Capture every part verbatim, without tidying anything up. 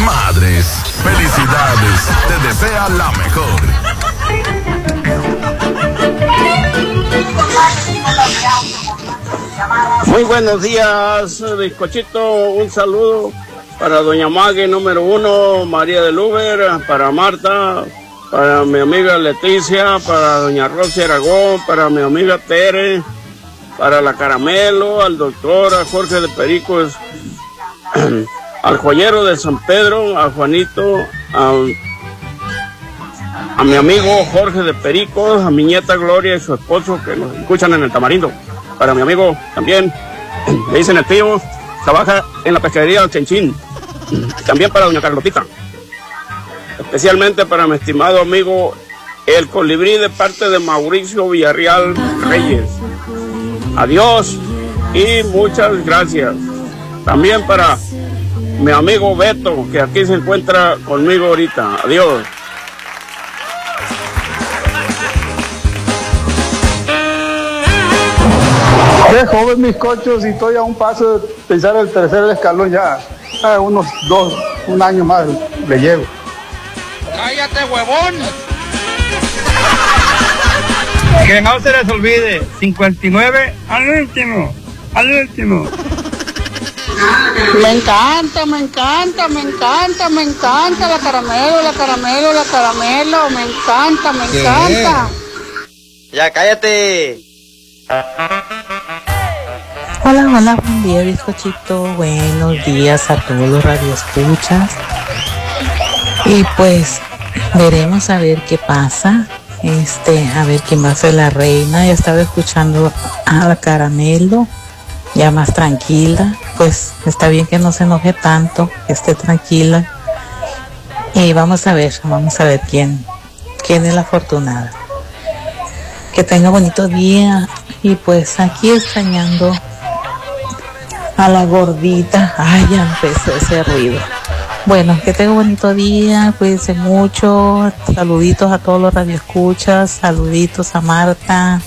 Madres, felicidades, te desea la mejor. Muy buenos días, bizcochito, un saludo para doña Maggie número uno, María del Uber, para Marta, para mi amiga Leticia, para doña Rosy Aragón, para mi amiga Tere, para la Caramelo, al doctor, a Jorge de Pericos, al joyero de San Pedro, a Juanito, a, a mi amigo Jorge de Pericos, a mi nieta Gloria y su esposo que nos escuchan en el Tamarindo, para mi amigo también, le dicen el tío, trabaja en la pescadería del Chenchín, también para doña Carlotita, especialmente para mi estimado amigo el Colibrí de parte de Mauricio Villarreal Reyes. Adiós y muchas gracias. También para mi amigo Beto, que aquí se encuentra conmigo ahorita. Adiós. Qué joven, mis cochos, y estoy a un paso de pensar el tercer escalón ya. A unos dos, un año más le llevo. ¡Cállate, huevón! Que no se les olvide, cincuenta y nueve al último, al último. Me encanta, me encanta, me encanta, me encanta la caramelo, la caramelo, la caramelo, me encanta, me ¿Qué? encanta. Ya, cállate. Hola, hola, buen día, bizcochito, buenos días a todos los radioescuchas. Y pues, veremos a ver qué pasa. Este, a ver quién va a ser la reina. Ya estaba escuchando a la Caramelo, ya más tranquila. Pues está bien que no se enoje tanto, que esté tranquila. Y vamos a ver, vamos a ver quién, quién es la afortunada. Que tenga bonito día. Y pues aquí extrañando a la gordita. Ay, ya empezó ese ruido. Bueno, que tenga bonito día, cuídense mucho, saluditos a todos los radioescuchas, saluditos a Marta.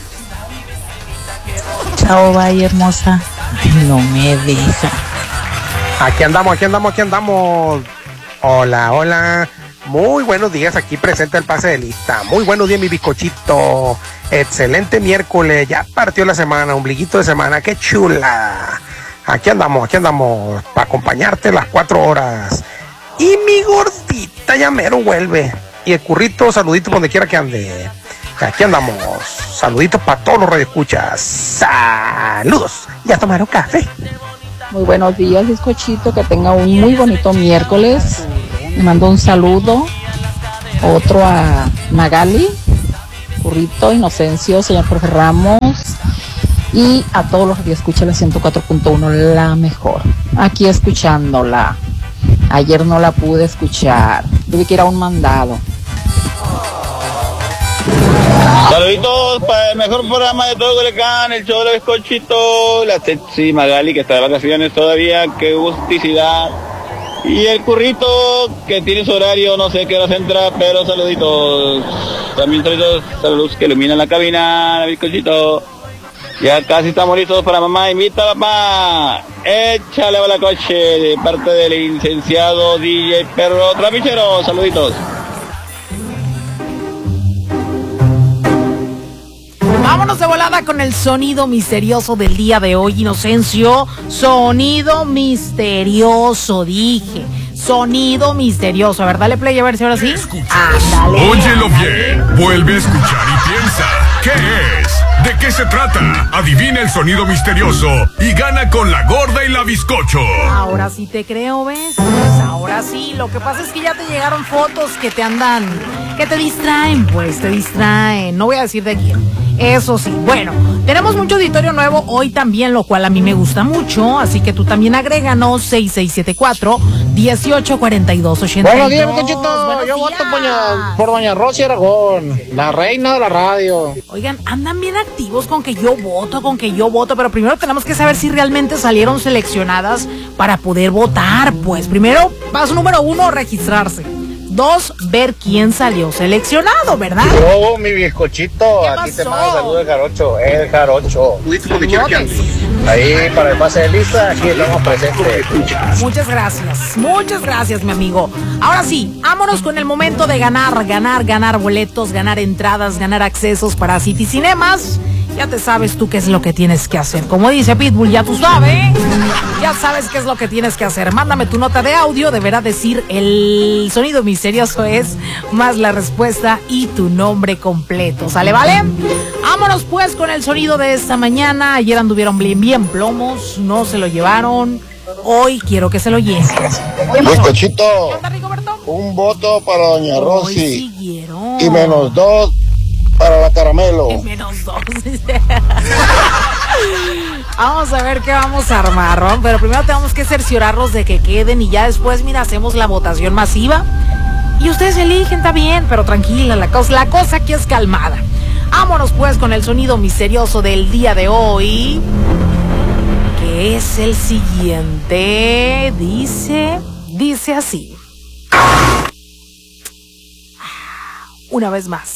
Chao, bye, hermosa. Ay, no me deja. Aquí andamos, aquí andamos, aquí andamos. Hola, hola. Muy buenos días, aquí presente el pase de lista. Muy buenos días, mi bizcochito. Excelente miércoles, ya partió la semana, ombliguito de semana, qué chula. Aquí andamos, aquí andamos, para acompañarte las cuatro horas. Y mi gordita ya mero vuelve. Y el currito, saludito donde quiera que ande. Aquí andamos, saluditos para todos los radioescuchas. Saludos, ya tomaron café. Muy buenos días, bizcochito, que tenga un muy bonito miércoles. Le mando un saludo, otro a Magali, Currito, Inocencio, señor Jorge Ramos, y a todos los que escuchan la ciento cuatro punto uno, la mejor. Aquí escuchándola. Ayer no la pude escuchar, tuve que ir a un mandado. Saluditos para el mejor programa de todo Culiacán, el show de bizcochito, la sexy Magali que está de vacaciones todavía, qué gusticidad. Y el currito que tiene su horario, no sé qué hora entra, pero saluditos. También saluditos a la luz que ilumina la cabina, el bizcochito. Ya casi estamos listos para mamá, invita a papá. Échale a la coche de parte del licenciado D J Perro Trapichero. Saluditos. Vámonos de volada con el sonido misterioso del día de hoy, Inocencio. Sonido misterioso, dije. Sonido misterioso. A ver, dale play a ver si ahora sí. Ándale. Óyelo bien, vuelve a escuchar y piensa. ¿Qué es? ¿De qué se trata? Adivina el sonido misterioso y gana con la gorda y la bizcocho. Ahora sí te creo, ¿ves? Pues ahora sí. Lo que pasa es que ya te llegaron fotos que te andan, que te distraen, pues te distraen. No voy a decir de quién. Eso sí, bueno, tenemos mucho auditorio nuevo hoy también, lo cual a mí me gusta mucho, así que tú también agréganos seis seis siete cuatro, uno ocho cuatro dos, ocho dos. Buenos días, muchachito. Yo voto por doña, por doña Rosy Aragón, la reina de la radio. Oigan, andan bien activos con que yo voto, con que yo voto, pero primero tenemos que saber si realmente salieron seleccionadas para poder votar. Pues primero, paso número uno, registrarse. Dos, ver quién salió seleccionado, ¿verdad? Yo, mi bizcochito, aquí te mando saludos el jarocho, el jarocho. Ahí para el pase de lista, aquí estamos presentes. Muchas gracias, muchas gracias, mi amigo. Ahora sí, vámonos con el momento de ganar, ganar, ganar boletos, ganar entradas, ganar accesos para City Cinemas. Ya te sabes tú qué es lo que tienes que hacer. Como dice Pitbull, ya tú sabes. Ya sabes qué es lo que tienes que hacer. Mándame tu nota de audio. Deberá decir el sonido misterioso es más la respuesta y tu nombre completo. ¿Sale, vale? Vámonos pues con el sonido de esta mañana. Ayer anduvieron bien, bien plomos. No se lo llevaron. Hoy quiero que se lo lleven. Bizcochito, un voto para Doña Rosy y menos dos para la Caramelo. Y menos dos. Vamos a ver qué vamos a armar, ¿no? Pero primero tenemos que cerciorarlos de que queden y ya después, mira, hacemos la votación masiva. Y ustedes eligen, está bien, pero tranquila, la cosa, la cosa aquí es calmada. Vámonos pues con el sonido misterioso del día de hoy, que es el siguiente. Dice, dice así. Una vez más.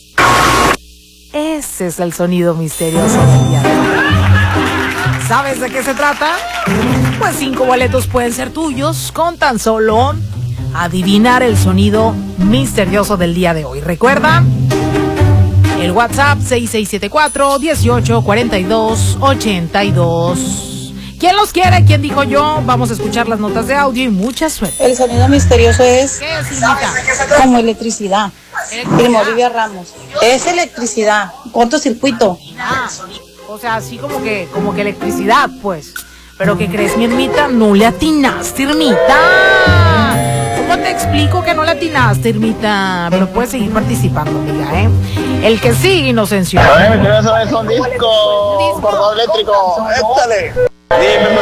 Ese es el sonido misterioso del día de hoy. ¿Sabes de qué se trata? Pues cinco boletos pueden ser tuyos con tan solo adivinar el sonido misterioso del día de hoy. Recuerda, el WhatsApp seis seis siete cuatro, uno ocho cuatro dos, ocho dos. ¿Quién los quiere? ¿Quién dijo yo? Vamos a escuchar las notas de audio y mucha suerte. El sonido misterioso es ¿Qué significa? como electricidad. Primo Olivia Ramos. Es electricidad, cortocircuito. Ah, o sea, así como que, como que electricidad, pues. Pero ¿qué crees, mi hermita? No le atinaste, hermita. ¿Cómo te explico que no le atinaste, hermita? Pero puedes seguir participando, amiga, ¿eh? El que sí, Inocencio. A ver, eso es un disco, cordón eléctrico. Éstale. Dime,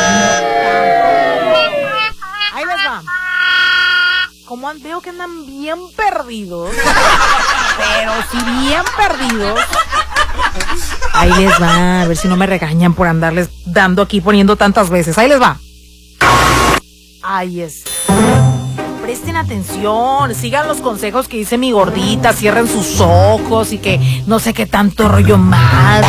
Ahí les va. Como veo que andan bien perdidos, pero si bien perdidos, ahí les va, a ver si no me regañan por andarles dando aquí, poniendo tantas veces. Ahí les va. Ahí es. Presten atención, sigan los consejos que dice mi gordita, cierren sus ojos y que no sé qué tanto rollo más.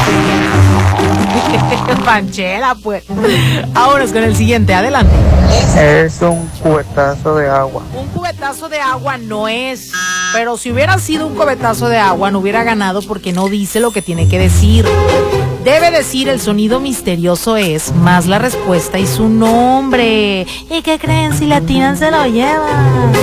Panchera, pues. Ahora es con el siguiente, adelante. Es un cubetazo de agua. Un cubetazo de agua no es, pero si hubiera sido un cubetazo de agua no hubiera ganado porque no dice lo que tiene que decir. Debe decir el sonido misterioso es más la respuesta y su nombre. ¿Y qué creen? Si latinan se lo llevan.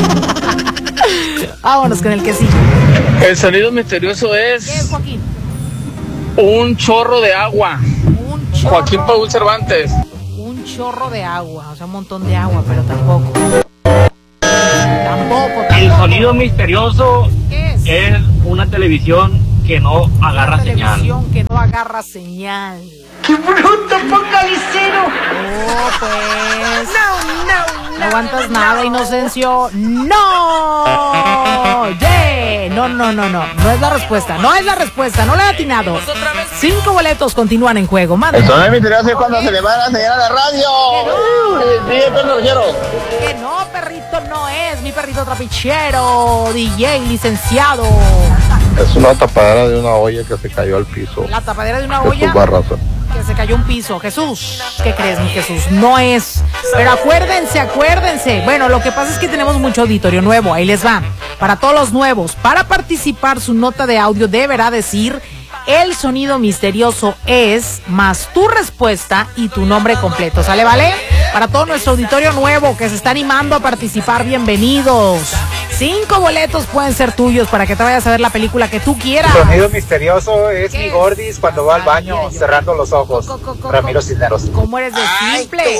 Vámonos con el que sigue. El sonido misterioso es... ¿Qué es, Joaquín? Un chorro de agua. Un chorro. Joaquín Paul Cervantes. Un chorro de agua, o sea, un montón de agua, pero tampoco. Tampoco, tampoco. El sonido misterioso ¿Qué es? es una televisión que no agarra Una señal. televisión que no agarra señal. ¡Qué bruto, focalicero! Oh, pues. No, no, no. No aguantas nada, Inocencio. ¡No! ¡Yeah! No, no, no, no. No es la respuesta. No es la respuesta. No le he atinado. Cinco boletos continúan en juego. Mande. El sonido misterioso es cuando se le va la señal a la radio. Que no. Que no, perrito, no es. Mi perrito trapichero. D J, licenciado. Es una tapadera de una olla que se cayó al piso. La tapadera de una Jesús olla Barraza. que se cayó un piso. Jesús, ¿qué crees, mi Jesús? No es. Pero acuérdense, acuérdense. Bueno, lo que pasa es que tenemos mucho auditorio nuevo. Ahí les va. Para todos los nuevos, para participar, su nota de audio deberá decir: el sonido misterioso es más tu respuesta y tu nombre completo. ¿Sale, vale? Para todo nuestro auditorio nuevo que se está animando a participar, bienvenidos. Cinco boletos pueden ser tuyos para que te vayas a ver la película que tú quieras. El sonido misterioso es mi gordis cuando va al baño cerrando los ojos. Ramiro Cisneros. ¿Cómo eres de simple?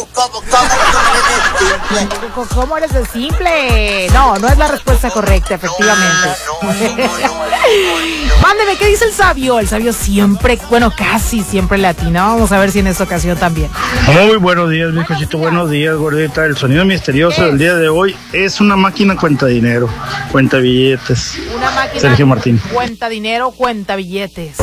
¿Cómo eres de simple? No, no es la respuesta correcta, efectivamente. Mándeme, ¿qué dice el sabio? El sabio siempre, bueno, casi siempre le atina. Vamos a ver si en esta ocasión también. Muy buenos días, mi cochito. Buenos días, gordita. El sonido misterioso del día de hoy es una máquina cuenta dinero, cuenta billetes. Una máquina. Sergio Martín. Cuenta dinero, cuenta billetes.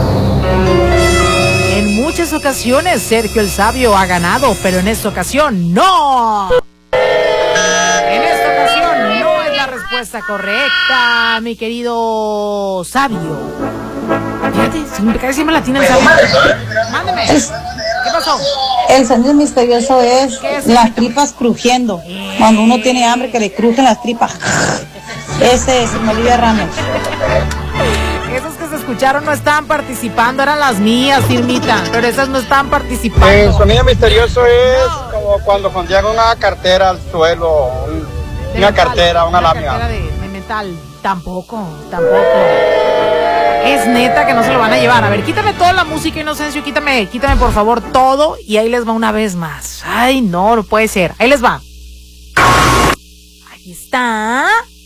En muchas ocasiones Sergio el Sabio ha ganado, pero en esta ocasión no. En esta ocasión no es la respuesta correcta, mi querido Sabio. Fíjate, siempre, casi siempre la tienen. Mándeme. ¿Qué pasó? El sonido misterioso es, ¿Qué es? las tripas crujiendo. Cuando uno tiene hambre, que le crujen las tripas. Ese es Olivia Ramos. Esos que se escucharon no estaban participando, eran las mías, Irmita, pero esas no estaban participando. El sonido misterioso es no. como cuando llega una cartera al suelo, un, una metal, cartera, una, una lámina. Cartera de, de metal, tampoco, tampoco. Es neta que no se lo van a llevar. A ver, quítame toda la música, Inocencio, quítame, quítame por favor todo y ahí les va una vez más. Ay, no, no puede ser. Ahí les va. Ahí está.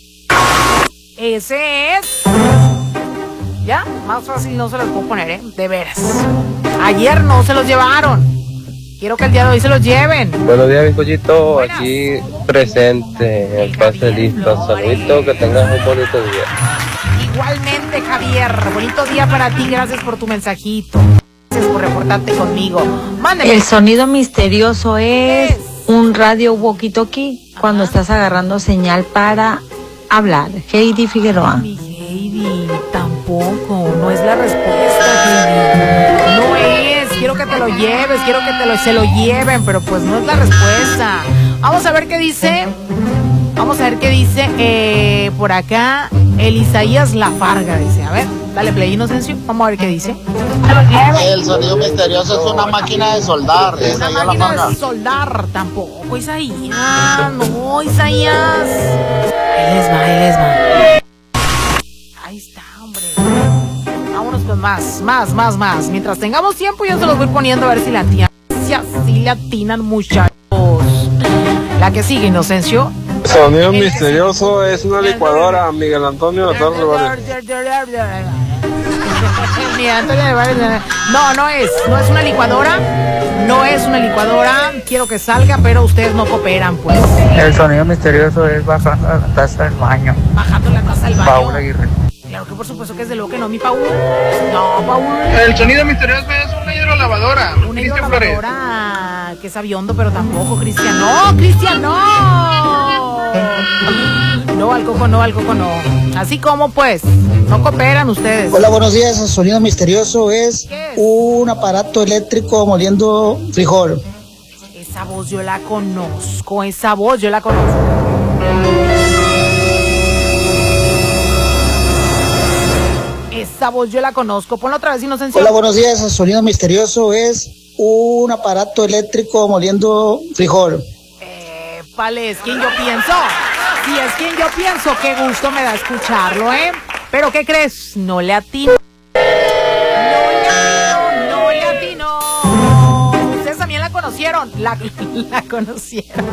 Ese es. Ya, más fácil no se los puedo poner, ¿eh? De veras. Ayer no se los llevaron. Quiero que el día de hoy se los lleven. Buenos días, bizcochito. Aquí presente en el pase listo. Saludito, que tengas un bonito día. Igualmente, Javier. Bonito día para ti. Gracias por tu mensajito. Gracias por reportarte conmigo. Mándeme. El sonido misterioso es un radio walkie-talkie cuando estás agarrando señal para hablar. Heidi Figueroa. Mi Heidi, tampoco. No es la respuesta, Heidi. No es. Quiero que te lo lleves. Quiero que te lo, se lo lleven. Pero pues no es la respuesta. Vamos a ver qué dice. Vamos a ver qué dice eh, por acá el Isaías Lafarga. Dice, a ver, dale play, Inocencio. Vamos a ver qué dice. El sonido misterioso es una máquina de soldar. Una Isaías máquina Lafarga. de soldar. Tampoco, Isaías. No, Isaías. Ahí les va, ahí les va. Ahí está, hombre. Vámonos con más, más, más, más. Mientras tengamos tiempo yo se los voy poniendo a ver si la atinan. Si así le atinan, muchachos. La que sigue, Inocencio. El sonido misterioso es una licuadora, Miguel Antonio de Torres Rivales. Miguel Antonio de Rivales. No, no es, no es una licuadora. No es una licuadora. Quiero que salga, pero ustedes no cooperan, pues. El sonido misterioso es bajando la taza del baño. Bajando la taza del baño. Paula Aguirre. Claro que por supuesto que es de lo que no, mi Paul. No, Paul. El sonido misterioso es una hidrolavadora. Una hidrolavadora que es aviondo, pero tampoco, Cristian. No, Cristian, no. No, al coco no, al coco no. Así como pues, no cooperan ustedes. Hola, buenos días. El sonido misterioso es, es un aparato eléctrico moliendo frijol. Esa voz yo la conozco, esa voz yo la conozco. Esa voz yo la conozco. Ponlo otra vez, Inocencio. Hola, buenos días. El sonido misterioso es un aparato eléctrico moliendo frijol. Eh, vale, es quien yo pienso. Si es quien yo pienso, qué gusto me da escucharlo, ¿eh? Pero ¿qué crees? No le atino. No le atino, no le atino. Ustedes también la conocieron. La, la conocieron.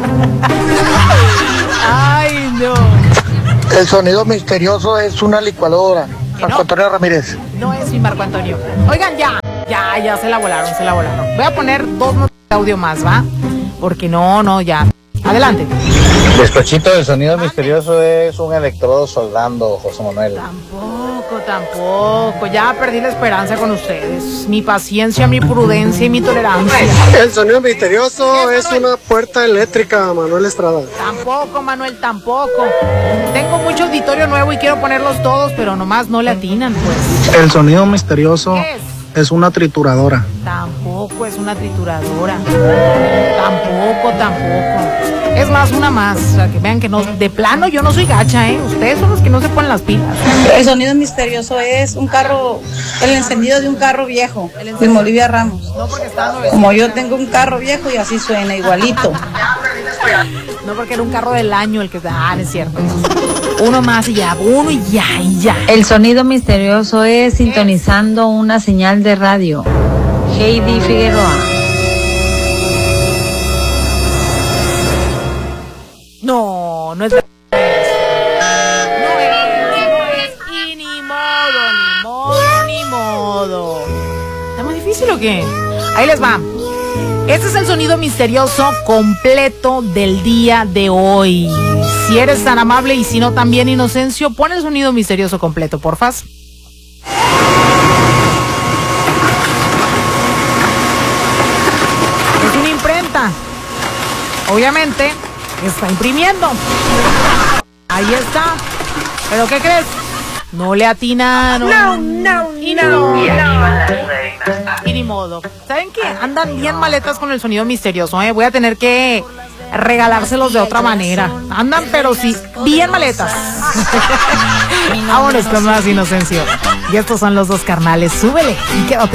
Ay, no. El sonido misterioso es una licuadora. Marco no? Antonio Ramírez. No es mi Marco Antonio. Oigan, ya, ya, ya se la volaron, se la volaron. Voy a poner dos notas de audio más, ¿va? Porque no, no, ya. Adelante. Bizcochito, el sonido misterioso es un electrodo soldando, José Manuel. Tampoco, tampoco. Ya perdí la esperanza con ustedes. Mi paciencia, mi prudencia y mi tolerancia. El sonido misterioso es una puerta eléctrica, Manuel Estrada. Tampoco, Manuel, tampoco. Tengo mucho auditorio nuevo y quiero ponerlos todos, pero nomás no le atinan, pues. El sonido misterioso es, es una trituradora. Tampoco es una trituradora. Tampoco, tampoco. Es más, una más. O sea, que vean que no, de plano yo no soy gacha, ¿eh? Ustedes son los que no se ponen las pilas. El sonido misterioso es un carro, el encendido de un carro viejo, de Olivia Ramos. No, porque está Como yo tengo un carro viejo y así suena igualito. No, porque era un carro del año el que... Ah, no es cierto. Uno más y ya, uno y ya, y ya. El sonido misterioso es sintonizando una señal de radio. Heidi Figueroa. No, no es verdad. No es, no es. Y ni modo, ni modo, ni modo. ¿Está muy difícil o qué? Ahí les va. Este es el sonido misterioso completo del día de hoy. Si eres tan amable y si no también, Inocencio, pon el sonido misterioso completo, porfas. Es una imprenta. Obviamente está imprimiendo. Ahí está. ¿Pero qué crees? No le atinaron. No, no, y no. no. Y ni modo. ¿Saben qué? Andan bien maletas con el sonido misterioso, ¿eh? Voy a tener que regalárselos de otra manera. Andan, pero sí, bien maletas. Vámonos con más Inocencio. Y estos son los dos carnales. Súbele y quédate.